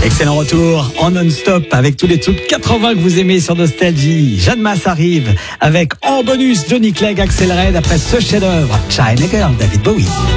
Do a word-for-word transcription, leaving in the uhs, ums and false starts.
Excellent retour en non-stop avec tous les trucs quatre-vingts que vous aimez sur Nostalgie. Jeanne Masse arrive avec en bonus Johnny Clegg, Axel Red après ce chef-d'œuvre China Girl, David Bowie.